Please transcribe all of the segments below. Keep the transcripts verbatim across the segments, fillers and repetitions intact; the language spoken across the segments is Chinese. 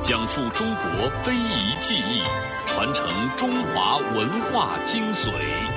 讲述中国非遗技艺，传承中华文化精髓。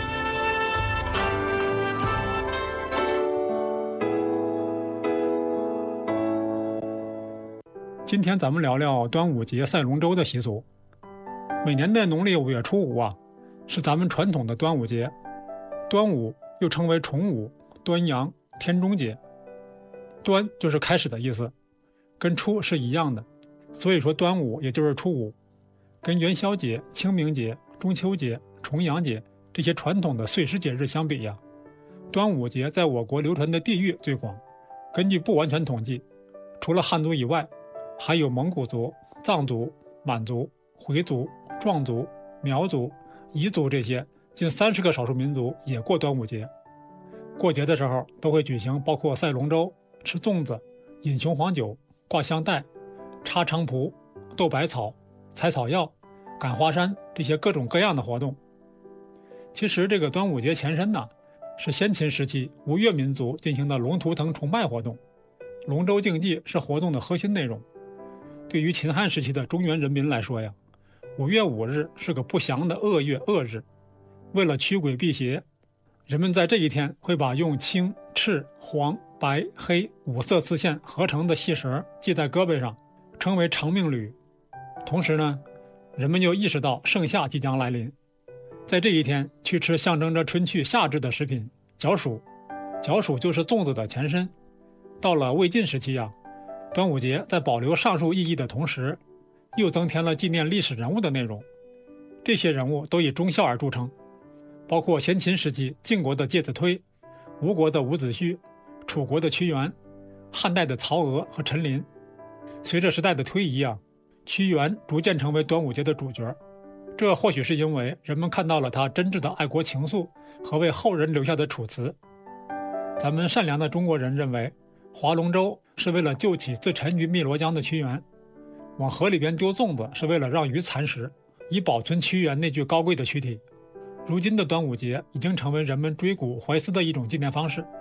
今天咱们聊聊端午节赛龙舟的习俗。每年的农历五月初五啊，是咱们传统的端午节。端午又称为重午、端阳、天中节。端就是开始的意思，跟初是一样的，所以说端午也就是初五。跟元宵节、清明节、中秋节、重阳节这些传统的岁时节日相比呀，端午节在我国流传的地域最广。根据不完全统计，除了汉族以外，还有蒙古族、藏族、满族、回族、壮族、苗族、彝族这些近三十个少数民族也过端午节。过节的时候都会举行包括赛龙舟、吃粽子、饮雄黄酒、挂香袋、插菖蒲、斗百草、采草药、赶花山这些各种各样的活动。其实这个端午节前身呢，是先秦时期吴越民族进行的龙图腾崇拜活动，龙舟竞技是活动的核心内容。对于秦汉时期的中原人民来说呀，五月五日是个不祥的恶月恶日，为了驱鬼辟邪，人们在这一天会把用青、赤、黄、白、黑五色丝线合成的细绳系在胳膊上，称为长命缕。同时呢，人们又意识到盛夏即将来临，在这一天去吃象征着春去夏至的食品角黍。角黍就是粽子的前身。到了魏晋时期啊，端午节在保留上述意义的同时，又增添了纪念历史人物的内容。这些人物都以忠孝而著称，包括先秦时期晋国的介子推、吴国的伍子胥、楚国的屈原、汉代的曹娥和陈琳。随着时代的推移啊，屈原逐渐成为端午节的主角。这或许是因为人们看到了他真挚的爱国情愫和为后人留下的楚辞。咱们善良的中国人认为，划龙舟是为了救起自沉于汨罗江的屈原，往河里边丢粽子是为了让鱼蚕食，以保存屈原那具高贵的躯体。如今的端午节已经成为人们追古怀思的一种纪念方式。